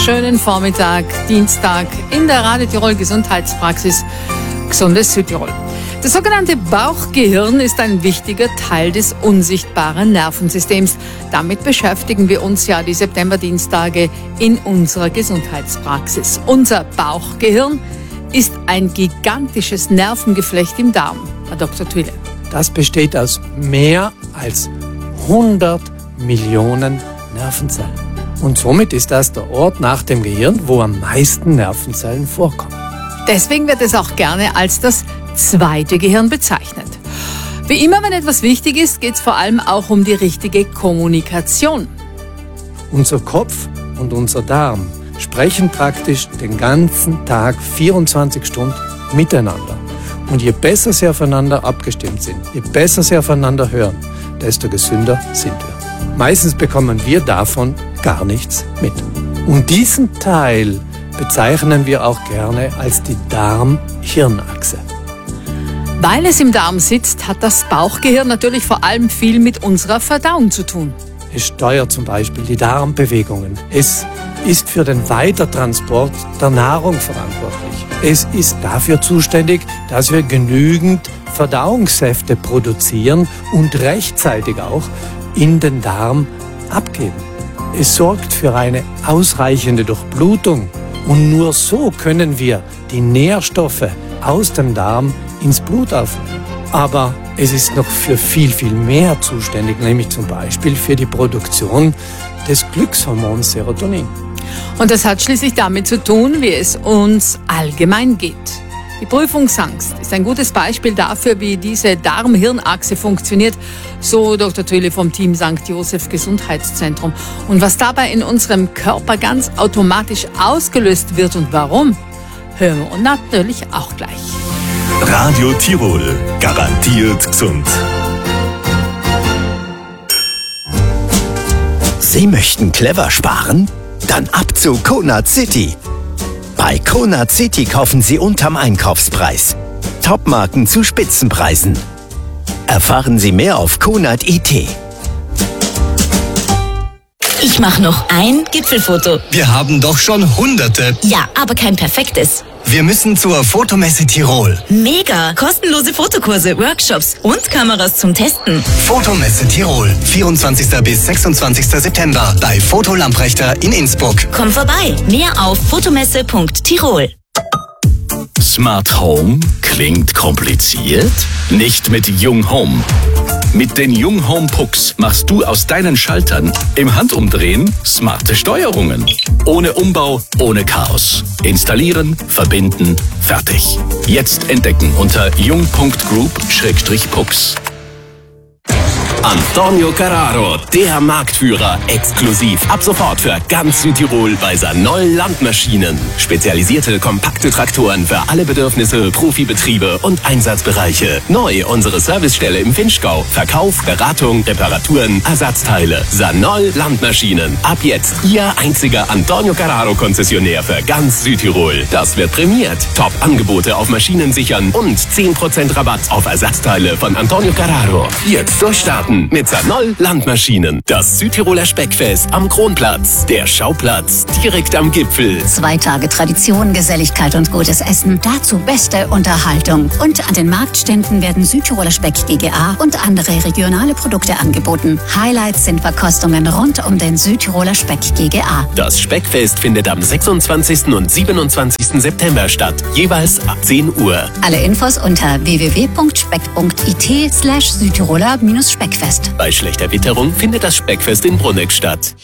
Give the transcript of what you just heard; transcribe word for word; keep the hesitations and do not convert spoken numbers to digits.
Schönen Vormittag, Dienstag in der Radio Tirol Gesundheitspraxis Gesundes Südtirol. Das sogenannte Bauchgehirn ist ein wichtiger Teil des unsichtbaren Nervensystems. Damit beschäftigen wir uns ja die Septemberdienstage in unserer Gesundheitspraxis. Unser Bauchgehirn ist ein gigantisches Nervengeflecht im Darm, Herr Doktor Twille. Das besteht aus mehr als hundert Millionen Nervenzellen. Und somit ist das der Ort nach dem Gehirn, wo am meisten Nervenzellen vorkommen. Deswegen wird es auch gerne als das zweite Gehirn bezeichnet. Wie immer, wenn etwas wichtig ist, geht es vor allem auch um die richtige Kommunikation. Unser Kopf und unser Darm sprechen praktisch den ganzen Tag vierundzwanzig Stunden miteinander. Und je besser sie aufeinander abgestimmt sind, je besser sie aufeinander hören, desto gesünder sind wir. Meistens bekommen wir davon gar nichts mit. Und diesen Teil bezeichnen wir auch gerne als die Darm-Hirn-Achse. Weil es im Darm sitzt, hat das Bauchgehirn natürlich vor allem viel mit unserer Verdauung zu tun. Es steuert zum Beispiel die Darmbewegungen. Es ist für den Weitertransport der Nahrung verantwortlich. Es ist dafür zuständig, dass wir genügend Verdauungssäfte produzieren und rechtzeitig auch in den Darm abgeben. Es sorgt für eine ausreichende Durchblutung und nur so können wir die Nährstoffe aus dem Darm ins Blut aufnehmen. Aber es ist noch für viel, viel mehr zuständig, nämlich zum Beispiel für die Produktion des Glückshormons Serotonin. Und das hat schließlich damit zu tun, wie es uns allgemein geht. Die Prüfungsangst ist ein gutes Beispiel dafür, wie diese Darm-Hirn-Achse funktioniert, so Doktor Twille vom Team Sankt Joseph Gesundheitszentrum. Und was dabei in unserem Körper ganz automatisch ausgelöst wird und warum, hören wir uns natürlich auch gleich. Radio Tirol, garantiert gesund. Sie möchten clever sparen? Dann ab zu Conad City. Bei Conad City kaufen Sie unterm Einkaufspreis. Topmarken zu Spitzenpreisen. Erfahren Sie mehr auf Conad punkt I T. Ich mache noch ein Gipfelfoto. Wir haben doch schon Hunderte. Ja, aber kein perfektes. Wir müssen zur Fotomesse Tirol. Mega! Kostenlose Fotokurse, Workshops und Kameras zum Testen. Fotomesse Tirol, vierundzwanzigsten bis sechsundzwanzigsten September bei Foto Lamprechter in Innsbruck. Komm vorbei. Mehr auf fotomesse punkt tirol. Smart Home klingt kompliziert? Nicht mit Jung Home. Mit den Jung Home Pucks machst du aus deinen Schaltern im Handumdrehen smarte Steuerungen. Ohne Umbau, ohne Chaos. Installieren, verbinden, fertig. Jetzt entdecken unter jung punkt group Schrägstrich pucks. Antonio Carraro, der Marktführer, exklusiv ab sofort für ganz Südtirol bei Sanol Landmaschinen. Spezialisierte kompakte Traktoren für alle Bedürfnisse, Profibetriebe und Einsatzbereiche. Neu unsere Servicestelle im Vinschgau. Verkauf, Beratung, Reparaturen, Ersatzteile. Sanol Landmaschinen. Ab jetzt Ihr einziger Antonio Carraro Konzessionär für ganz Südtirol. Das wird prämiert. Top-Angebote auf Maschinen sichern und zehn Prozent Rabatt auf Ersatzteile von Antonio Carraro. Jetzt durchstarten mit Sanol Landmaschinen. Das Südtiroler Speckfest am Kronplatz. Der Schauplatz direkt am Gipfel. Zwei Tage Tradition, Geselligkeit und gutes Essen. Dazu beste Unterhaltung. Und an den Marktständen werden Südtiroler Speck G G A und andere regionale Produkte angeboten. Highlights sind Verkostungen rund um den Südtiroler Speck G G A. Das Speckfest findet am sechsundzwanzigsten und siebenundzwanzigsten September statt. Jeweils ab zehn Uhr. Alle Infos unter w w w punkt speck punkt i t slash Südtiroler Speckfest. Bei schlechter Witterung findet das Speckfest in Bruneck statt.